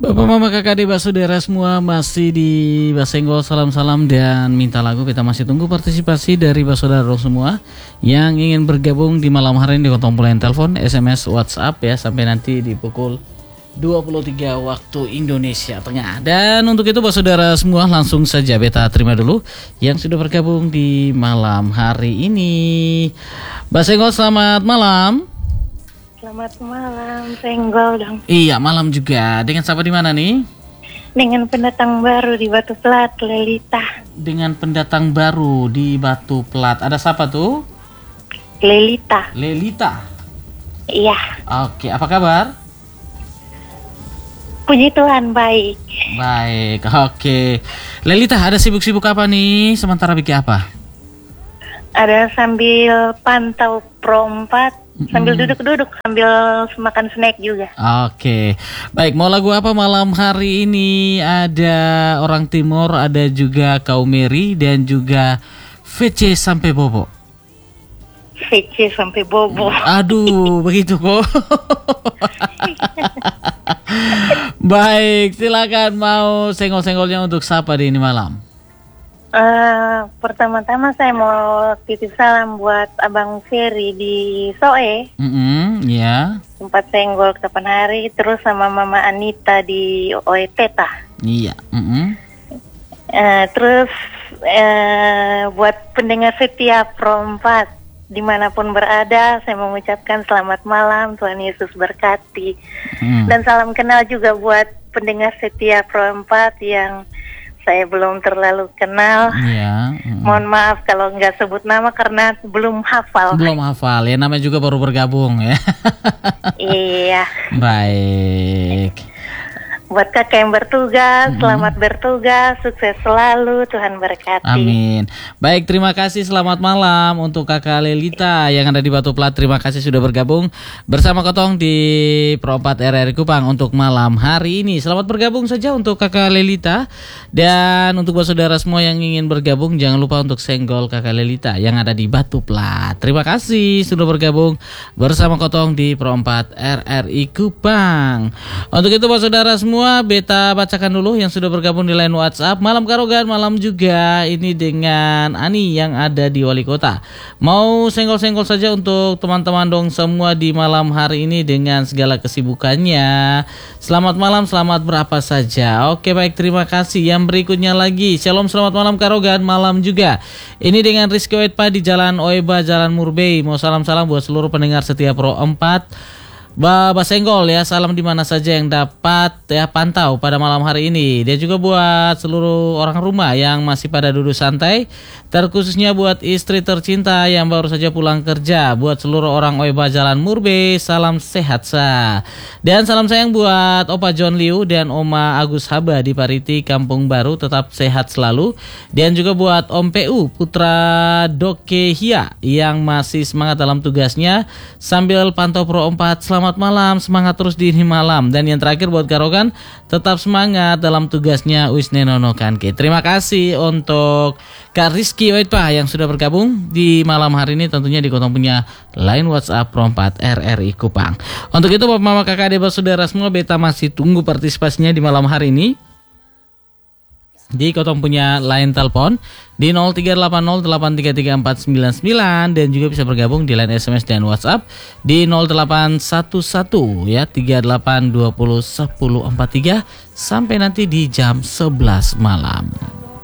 Bapak Mama Kakak Adik Saudara semua masih di Basenggol, salam-salam dan minta lagu. Kita masih tunggu partisipasi dari saudara semua yang ingin bergabung di malam hari ini di kontompulan telepon, SMS, WhatsApp ya sampai nanti di pukul 23 waktu Indonesia Tengah. Dan untuk itu saudara semua langsung saja beta terima dulu yang sudah bergabung di malam hari ini. Basenggol, selamat malam. Selamat malam, Senggol dong. Iya, malam juga. Dengan siapa di mana nih? Dengan pendatang baru di Batu Plat, Lelita. Dengan pendatang baru di Batu Plat. Ada siapa tuh? Lelita. Lelita. Iya. Oke, apa kabar? Puji Tuhan, baik. Baik, oke. Lelita, ada sibuk-sibuk apa nih? Sementara bikin apa? Ada sambil pantau Pro 4, sambil duduk-duduk, sambil makan snack juga. Oke, baik. Mau lagu apa malam hari ini? Ada Orang Timur, ada juga Kau Meri, dan juga VC sampai Bobo. VC sampai Bobo. Aduh, begitu kok. Baik, silakan mau senggol-senggolnya untuk siapa di ini malam? Pertama-tama saya mau titip salam buat Abang Ferry di Soe. Ya. Tempat senggol kapan hari. Terus sama Mama Anita di Oeteta. Iya. Terus buat pendengar setia Pro 4 dimanapun berada, saya mengucapkan selamat malam, Tuhan Yesus berkati. Dan salam kenal juga buat pendengar setia Pro 4 yang saya belum terlalu kenal. Iya. Mohon maaf kalau nggak sebut nama karena belum hafal. Belum hafal ya, namanya juga baru bergabung ya. Iya. Baik. Buat kakak yang bertugas, selamat bertugas, sukses selalu, Tuhan berkati. Amin. Baik, terima kasih, selamat malam untuk kakak Lelita yang ada di Batu Plat. Terima kasih sudah bergabung bersama Kotong di Pro 4 RRI Kupang untuk malam hari ini. Selamat bergabung saja untuk kakak Lelita. Dan untuk saudara semua yang ingin bergabung, jangan lupa untuk senggol kakak Lelita yang ada di Batu Plat. Terima kasih sudah bergabung bersama Kotong di Pro 4 RRI Kupang. Untuk itu saudara semua, beta bacakan dulu yang sudah bergabung di line WhatsApp. Malam Karogan, malam juga ini dengan Ani yang ada di Wali Kota. Mau senggol-senggol saja untuk teman-teman dong semua di malam hari ini dengan segala kesibukannya. Selamat malam, selamat berapa saja. Oke, baik, terima kasih. Yang berikutnya lagi, Shalom, selamat malam Karogan, malam juga. Ini dengan Rizky Oetpa di Jalan Oeba, Jalan Murbei. Mau salam-salam buat seluruh pendengar setia Pro 4 Basenggol ya, salam di mana saja yang dapat ya pantau pada malam hari ini. Dia juga buat seluruh orang rumah yang masih pada duduk santai, terkhususnya buat istri tercinta yang baru saja pulang kerja, buat seluruh orang Oeba Jalan Murbe, salam sehat sa. Dan salam sayang buat Opa John Liu dan Oma Agus Haba di Pariti Kampung Baru, tetap sehat selalu. Dan juga buat Om PU Putra Doke Hia yang masih semangat dalam tugasnya sambil pantau Pro 4. Selamat malam, semangat terus di ini malam. Dan yang terakhir buat Karogan, tetap semangat dalam tugasnya Wisne Nono Kanke. Terima kasih untuk Kak Rizky Oetpa yang sudah bergabung di malam hari ini, tentunya di Kotong punya line WhatsApp Pro 4 RRI Kupang. Untuk itu Bapak Mama Kakak Adik saudara semua, beta masih tunggu partisipasinya di malam hari ini di Kotong punya line telepon di 0380833499 dan juga bisa bergabung di line SMS dan WhatsApp di 0811 ya 38201043 sampai nanti di jam 11 malam.